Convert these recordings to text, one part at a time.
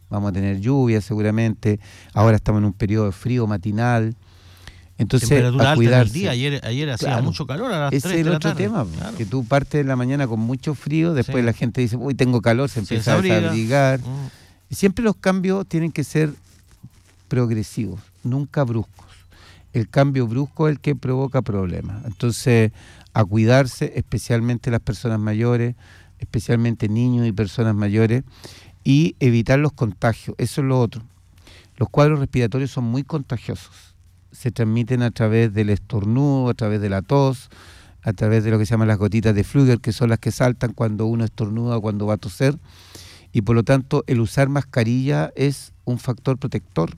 vamos a tener lluvia seguramente, ahora estamos en un periodo de frío matinal. Entonces, temperatura a alta en cuidarse. el día. Ayer hacía Claro. mucho calor a las 3 Ese es de el la otro tarde. tema, Claro. que tú partes de la mañana con mucho frío, después Sí. la gente dice, uy, tengo calor, se empieza a desabriga. desabrigar. Y siempre los cambios tienen que ser progresivos, nunca bruscos. El cambio brusco es el que provoca problemas. Entonces, a cuidarse, especialmente las personas mayores, especialmente niños y personas mayores, y evitar los contagios. Eso es lo otro. Los cuadros respiratorios son muy contagiosos. Se transmiten a través del estornudo, a través de la tos, a través de lo que se llaman las gotitas de Flügel, que son las que saltan cuando uno estornuda o cuando va a toser. Y por lo tanto, el usar mascarilla es un factor protector.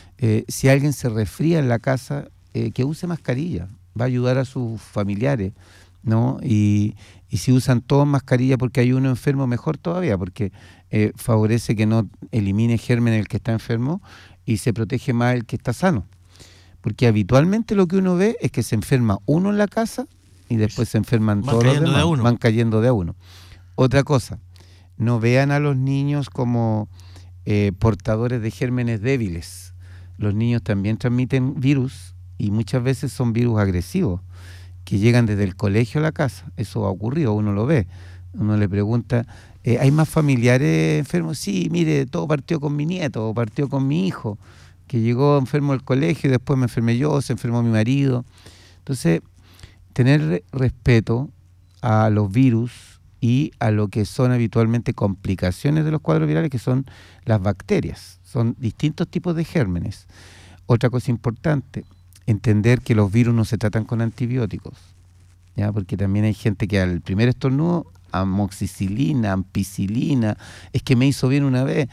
Si alguien se resfría en la casa, que use mascarilla, va a ayudar a sus familiares, ¿no? Y si usan todos mascarilla porque hay uno enfermo, mejor todavía, porque favorece que no elimine germen el que está enfermo y se protege más el que está sano. Porque habitualmente lo que uno ve es que se enferma uno en la casa y después se enferman todos los demás, van cayendo de a uno. Otra cosa, no vean a los niños como portadores de gérmenes débiles. Los niños también transmiten virus y muchas veces son virus agresivos que llegan desde el colegio a la casa. Eso ha ocurrido, uno lo ve. Uno le pregunta, ¿hay más familiares enfermos? Sí, mire, todo partió con mi nieto, partió con mi hijo, que llegó enfermo al colegio y después me enfermé yo, se enfermó mi marido. Entonces, tener respeto a los virus y a lo que son habitualmente complicaciones de los cuadros virales, que son las bacterias. Son distintos tipos de gérmenes. Otra cosa importante, entender que los virus no se tratan con antibióticos, ¿ya? Porque también hay gente que al primer estornudo, amoxicilina, ampicilina, es que me hizo bien una vez.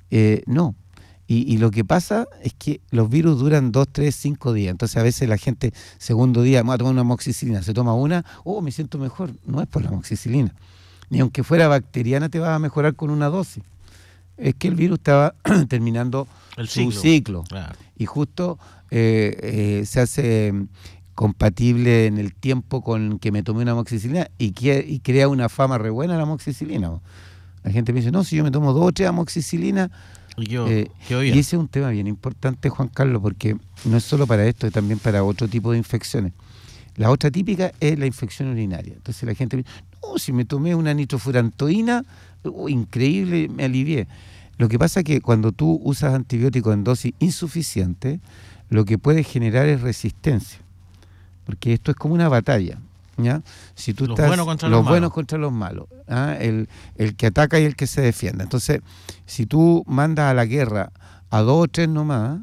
No. Y lo que pasa es que los virus duran 2, 3, 5 días. Entonces a veces la gente, segundo día, me va a tomar una amoxicilina, se toma una, me siento mejor. No es por la amoxicilina. Ni aunque fuera bacteriana te va a mejorar con una dosis. Es que el virus estaba terminando su ciclo. Claro. Y justo se hace compatible en el tiempo con que me tomé una amoxicilina y crea una fama re buena la amoxicilina. La gente me dice, no, si yo me tomo 2 o 3 amoxicilinas. Y ese es un tema bien importante, Juan Carlos, porque no es solo para esto, es también para otro tipo de infecciones. La otra típica es la infección urinaria. Entonces la gente me dice, no, si me tomé una nitrofurantoína, increíble, me alivié. Lo que pasa es que cuando tú usas antibióticos en dosis insuficiente, lo que puede generar es resistencia. Porque esto es como una batalla, ¿ya? Si tú los buenos contra los malos, ¿ah? El que ataca y el que se defiende. Entonces, si tú mandas a la guerra a 2 o 3 nomás,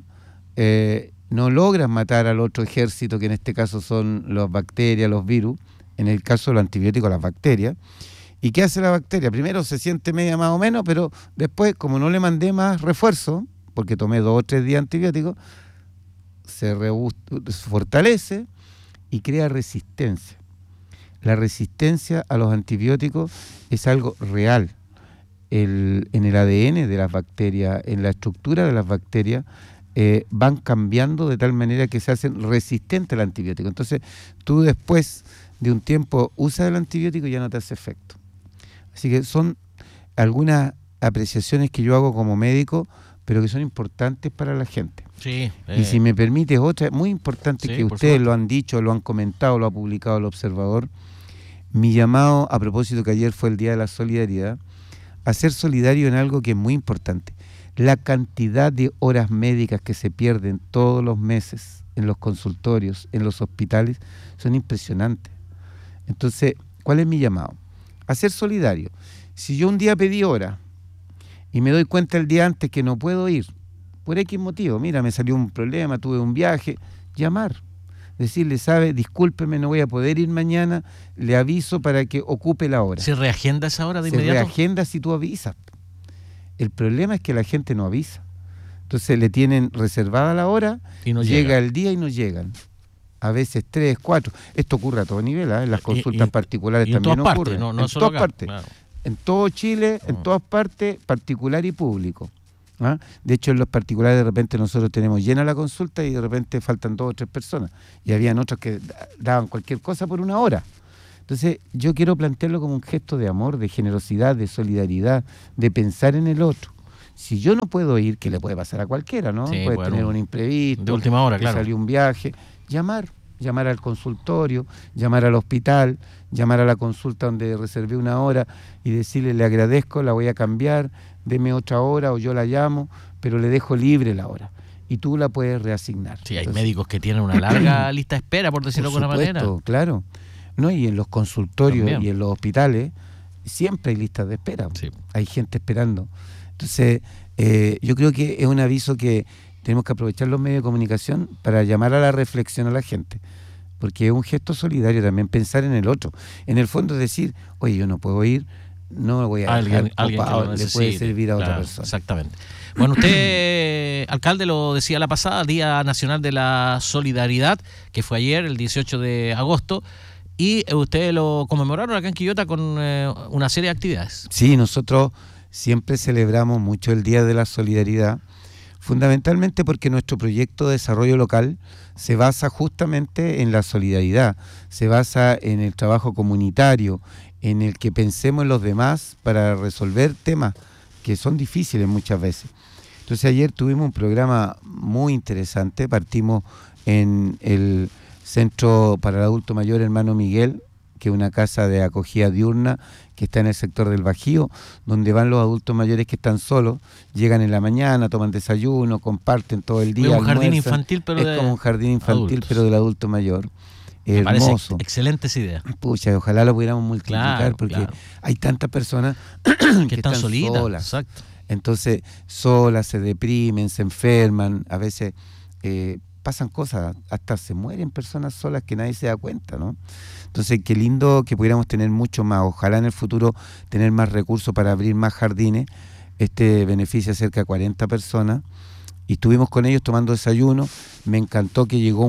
no logras matar al otro ejército, que en este caso son las bacterias, los virus, en el caso de los antibióticos, las bacterias. ¿Y qué hace la bacteria? Primero se siente media más o menos, pero después, como no le mandé más refuerzo, porque tomé 2 o 3 días antibióticos, se fortalece y crea resistencia. La resistencia a los antibióticos es algo real. En el ADN de las bacterias, en la estructura de las bacterias, van cambiando de tal manera que se hacen resistentes al antibiótico. Entonces, tú después de un tiempo usas el antibiótico y ya no te hace efecto. Así que son algunas apreciaciones que yo hago como médico, pero que son importantes para la gente. Sí, y si me permite, otra muy importante, sí, que ustedes lo han dicho, lo han comentado, lo ha publicado el Observador, mi llamado, a propósito que ayer fue el Día de la Solidaridad, a ser solidario en algo que es muy importante. La cantidad de horas médicas que se pierden todos los meses en los consultorios, en los hospitales, son impresionantes. Entonces, ¿cuál es mi llamado? A ser solidario. Si yo un día pedí hora y me doy cuenta el día antes que no puedo ir, por X motivo, mira, me salió un problema, tuve un viaje, llamar. Decirle, ¿sabe? Discúlpeme, no voy a poder ir mañana, le aviso para que ocupe la hora. ¿Se reagenda esa hora de inmediato? Se reagenda si tú avisas. El problema es que la gente no avisa. Entonces le tienen reservada la hora, y no llega el día y no llegan. A veces 3, 4. Esto ocurre a todo nivel, ¿eh? En las consultas particulares también ocurre. No en solo todas partes. Claro. En todo Chile, en todas partes, particular y público. ¿Ah? De hecho, en los particulares de repente nosotros tenemos llena la consulta y de repente faltan 2 o 3 personas. Y habían otros que daban cualquier cosa por una hora. Entonces, yo quiero plantearlo como un gesto de amor, de generosidad, de solidaridad, de pensar en el otro. Si yo no puedo ir, que le puede pasar a cualquiera, ¿no? Sí, puede bueno, tener un imprevisto, de última hora, que claro. salió un viaje, llamar al consultorio, llamar al hospital, llamar a la consulta donde reservé una hora y decirle, le agradezco, la voy a cambiar, deme otra hora o yo la llamo, pero le dejo libre la hora y tú la puedes reasignar. Sí, hay Entonces, médicos que tienen una larga lista de espera, por decirlo de alguna manera. Claro. ¿No? Y en los consultorios También. y en los hospitales siempre hay listas de espera. Sí. Hay gente esperando. Entonces, yo creo que es un aviso que tenemos que aprovechar los medios de comunicación para llamar a la reflexión a la gente. Porque es un gesto solidario también pensar en el otro. En el fondo es decir, oye, yo no puedo ir, no lo voy a dejar alguien que copado, lo le necesite, puede servir a otra claro, persona. Exactamente. Bueno, usted, alcalde, lo decía la pasada, Día Nacional de la Solidaridad, que fue ayer, el 18 de agosto, y ustedes lo conmemoraron acá en Quillota con una serie de actividades. Sí, nosotros siempre celebramos mucho el Día de la Solidaridad, fundamentalmente porque nuestro proyecto de desarrollo local se basa justamente en la solidaridad, se basa en el trabajo comunitario, en el que pensemos en los demás para resolver temas que son difíciles muchas veces. Entonces ayer tuvimos un programa muy interesante, partimos en el Centro para el Adulto Mayor Hermano Miguel, que es una casa de acogida diurna que está en el sector del Bajío, donde van los adultos mayores que están solos, llegan en la mañana, toman desayuno, comparten todo el día. Es un jardín almuerzan. infantil, pero es como un jardín infantil, adultos. pero del adulto mayor. Me parece Hermoso. excelentes ideas. Pucha, ojalá lo pudiéramos multiplicar, Claro, porque claro. hay tantas personas Que están solitas. solas. Exacto. Entonces, solas, se deprimen, se enferman, a veces pasan cosas, hasta se mueren personas solas que nadie se da cuenta, ¿no? Entonces, qué lindo que pudiéramos tener mucho más, ojalá en el futuro tener más recursos para abrir más jardines. Este beneficia a cerca de 40 personas y estuvimos con ellos tomando desayuno. Me encantó que llegó